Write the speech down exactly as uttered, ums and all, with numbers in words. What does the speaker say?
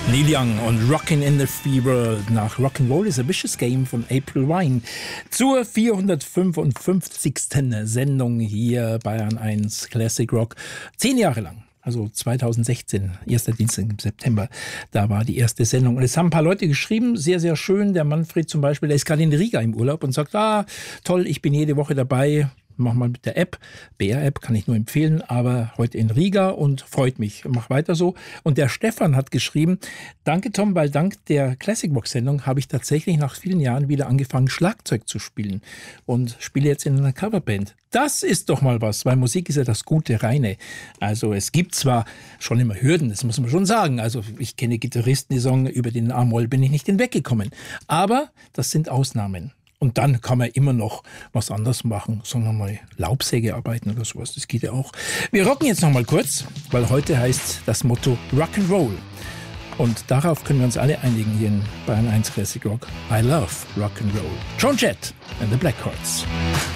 Neil Young und Rockin' in the Free World nach Rock'n'Roll is a Vicious Game von April Wine zur vierhundertfünfundfünfzigsten Sendung hier Bayern eins Classic Rock. Zehn Jahre lang. Also zweitausendsechzehn, erster Dienstag im September, da war die erste Sendung. Und es haben ein paar Leute geschrieben, sehr, sehr schön. Der Manfred zum Beispiel, der ist gerade in Riga im Urlaub und sagt, ah, toll, ich bin jede Woche dabei. Mach mal mit der App, B R-App kann ich nur empfehlen, aber heute in Riga und freut mich. Mach weiter so. Und der Stefan hat geschrieben, danke Tom, weil dank der Classic Box Sendung habe ich tatsächlich nach vielen Jahren wieder angefangen, Schlagzeug zu spielen und spiele jetzt in einer Coverband. Das ist doch mal was, weil Musik ist ja das gute Reine. Also es gibt zwar schon immer Hürden, das muss man schon sagen. Also ich kenne Gitarristen, die sagen, über den A-Moll bin ich nicht hinweggekommen. Aber das sind Ausnahmen. Und dann kann man immer noch was anderes machen, sagen wir mal Laubsäge arbeiten oder sowas, das geht ja auch. Wir rocken jetzt noch mal kurz, weil heute heißt das Motto Rock'n'Roll. Und darauf können wir uns alle einigen hier in Bayern eins Classic Rock. I love Rock'n'Roll. Joan Jett and the Blackhearts.